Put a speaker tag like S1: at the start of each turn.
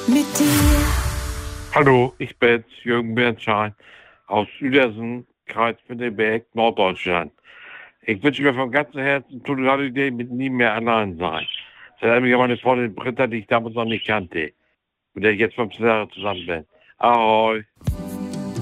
S1: mit dir.
S2: Hallo, ich bin's, Jürgen Bernstein aus Uedersen, Kreis Pinneberg, Norddeutschland. Ich wünsche mir von ganzem Herzen tolle Holiday mit nie mehr allein sein. Das hat mir meine Freundin Britta, die ich damals noch nicht kannte, mit der ich jetzt 15 Jahre zusammen bin. Ahoi.